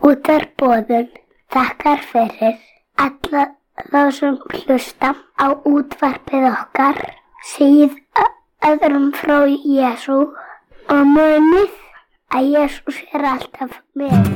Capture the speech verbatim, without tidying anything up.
Útvarpsboðun þakkar fyrir alla þá sem hlusta á útvarpið okkar, segið öðrum frá Jesú og munið að Jesús er alltaf með.